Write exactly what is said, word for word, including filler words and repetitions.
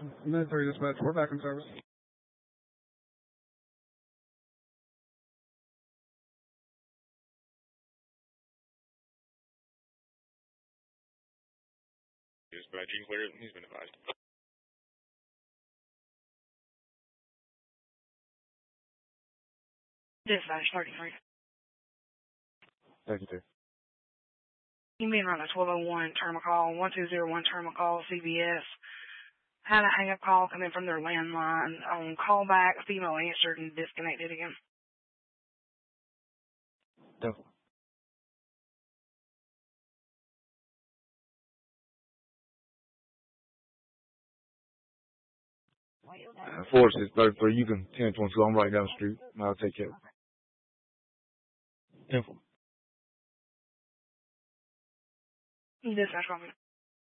Military dispatch, we're back in service. Dispatch, you clear it. He's been advised. Dispatch thirty-three. Thank you, sir. You mean around the twelve oh one terminal call, one two zero one terminal call, C B S. Had a hang-up call come in from their landline. On callback, female answered and disconnected again. Definitely. Uh, Forest is thirty-three. You can ten twenty-two. I'm right down the street. I'll take care of it. Info. Dispatch, call me.